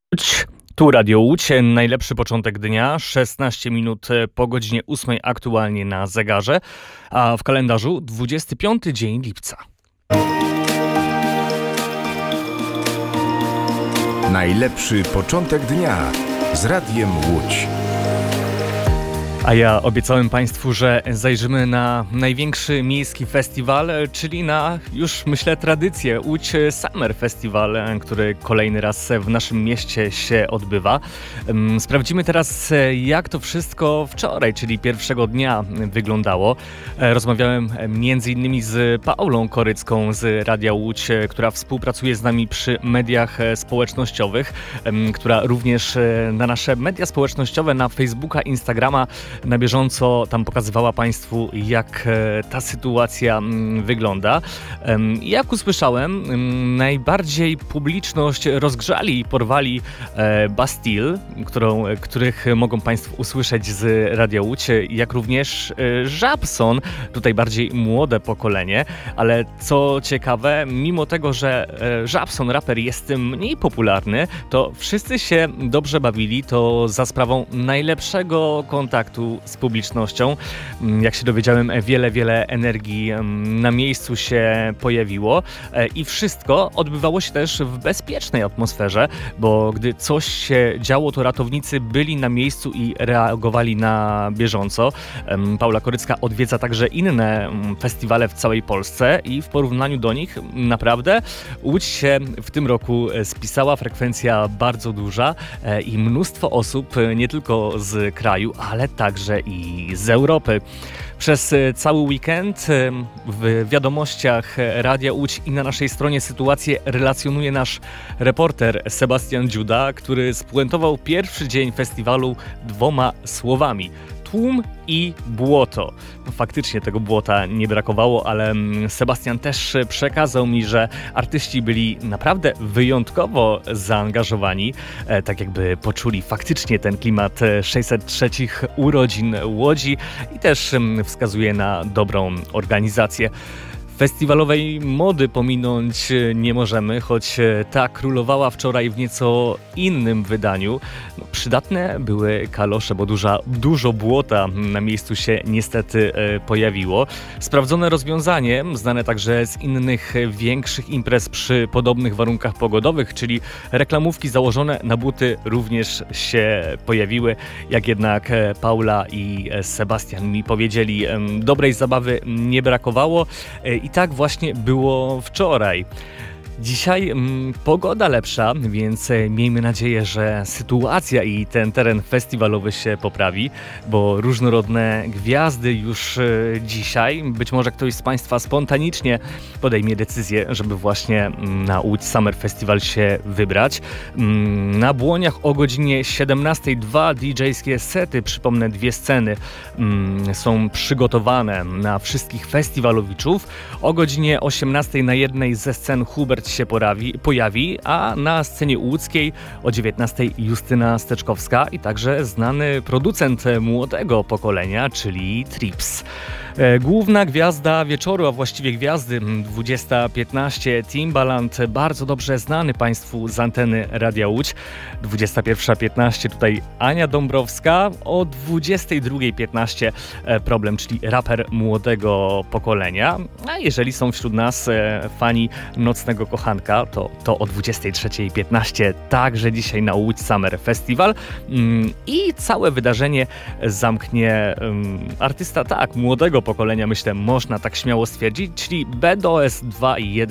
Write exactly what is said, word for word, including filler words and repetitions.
Łódź. Tu Radio Łódź, najlepszy początek dnia, szesnaście minut po godzinie ósmej aktualnie na zegarze, a w kalendarzu dwudziesty piąty dzień lipca. Najlepszy początek dnia z Radiem Łódź. A ja obiecałem Państwu, że zajrzymy na największy miejski festiwal, czyli na już myślę tradycję Łódź Summer Festival, który kolejny raz w naszym mieście się odbywa. Sprawdzimy teraz, jak to wszystko wczoraj, czyli pierwszego dnia wyglądało. Rozmawiałem między innymi z Paulą Korycką z Radia Łódź, która współpracuje z nami przy mediach społecznościowych, która również na nasze media społecznościowe, na Facebooka, Instagrama na bieżąco tam pokazywała Państwu, jak ta sytuacja wygląda. Jak usłyszałem, najbardziej publiczność rozgrzali i porwali Bastille, którą, których mogą Państwo usłyszeć z Radia Łódź, jak również Żabson, tutaj bardziej młode pokolenie, ale co ciekawe, mimo tego, że Żabson, raper, jest mniej popularny, to wszyscy się dobrze bawili, to za sprawą najlepszego kontaktu z publicznością. Jak się dowiedziałem, wiele, wiele energii na miejscu się pojawiło i wszystko odbywało się też w bezpiecznej atmosferze, bo gdy coś się działo, to ratownicy byli na miejscu i reagowali na bieżąco. Paula Korycka odwiedza także inne festiwale w całej Polsce i w porównaniu do nich naprawdę Łódź się w tym roku spisała, frekwencja bardzo duża i mnóstwo osób nie tylko z kraju, ale także i z Europy. Przez cały weekend w wiadomościach Radia Łódź i na naszej stronie sytuację relacjonuje nasz reporter Sebastian Dziuda, który spuentował pierwszy dzień festiwalu dwoma słowami: tłum i błoto. Faktycznie tego błota nie brakowało, ale Sebastian też przekazał mi, że artyści byli naprawdę wyjątkowo zaangażowani, tak jakby poczuli faktycznie ten klimat sześćset trzech urodzin Łodzi i też wskazuje na dobrą organizację. Festiwalowej mody pominąć nie możemy, choć ta królowała wczoraj w nieco innym wydaniu. No, przydatne były kalosze, bo duża, dużo błota na miejscu się niestety e, pojawiło. Sprawdzone rozwiązanie, znane także z innych większych imprez przy podobnych warunkach pogodowych, czyli reklamówki założone na buty również się pojawiły. Jak jednak Paula i Sebastian mi powiedzieli, e, dobrej zabawy nie brakowało. E, I tak właśnie było wczoraj. Dzisiaj mm, pogoda lepsza, więc miejmy nadzieję, że sytuacja i ten teren festiwalowy się poprawi, bo różnorodne gwiazdy już y, dzisiaj, być może ktoś z Państwa spontanicznie podejmie decyzję, żeby właśnie na Łódź Summer Festival się wybrać. Mm, na Błoniach o godzinie siedemnastej dwa didżejskie sety, przypomnę, dwie sceny mm, są przygotowane na wszystkich festiwalowiczów. O godzinie osiemnastej na jednej ze scen Hubert się pojawi, pojawi, a na scenie łódzkiej o dziewiętnastej Justyna Steczkowska i także znany producent młodego pokolenia, czyli Trips. Główna gwiazda wieczoru, a właściwie gwiazdy dwudziesta piętnaście Timbaland, bardzo dobrze znany Państwu z anteny Radia Łódź. dwudziesta pierwsza piętnaście tutaj Ania Dąbrowska, o dwudziestej drugiej piętnaście Problem, czyli raper młodego pokolenia. A jeżeli są wśród nas fani Nocnego Kochanka, to, to o dwudziestej trzeciej piętnaście także dzisiaj na Łódź Summer Festival. I całe wydarzenie zamknie artysta, tak, młodego pokolenia, myślę, można tak śmiało stwierdzić, czyli B D O S dwa i jeden.